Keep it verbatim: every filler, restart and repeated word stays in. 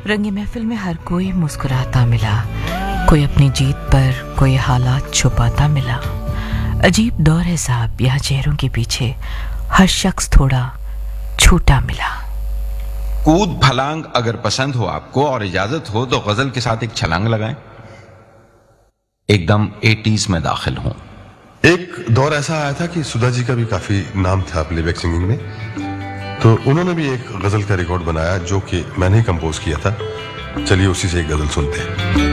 रंगी महफिल में हर कोई मुस्कुराता मिला, कोई अपनी जीत पर, कोई हालात छुपाता मिला। अजीब दौर है साहब, यहाँ चेहरों के पीछे हर शख्स थोड़ा छूटा मिला। कूद फलांग अगर पसंद हो आपको और इजाजत हो तो गजल के साथ एक छलांग लगाएं। एकदम एटीज में दाखिल हूं। एक दौर ऐसा आया था कि सुधा जी का भी काफी नाम था प्लेबैक सिंगिंग में, तो उन्होंने भी एक गजल का रिकॉर्ड बनाया जो कि मैंने ही कंपोज किया था। चलिए उसी से एक गजल सुनते हैं।